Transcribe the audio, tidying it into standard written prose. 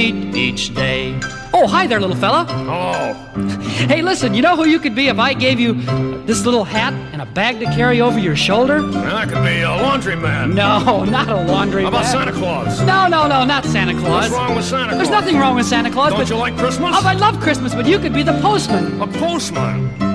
meet each day. Oh, hi there, little fella. Oh. Hey, listen, you know who you could be if I gave you this little hat and a bag to carry over your shoulder? I could be a laundryman. No, not a laundry How about man. Santa Claus? No, not Santa Claus. What's wrong with Santa Claus? There's nothing wrong with Santa Claus. Don't but you like Christmas? Oh, I love Christmas, but you could be the postman. A postman?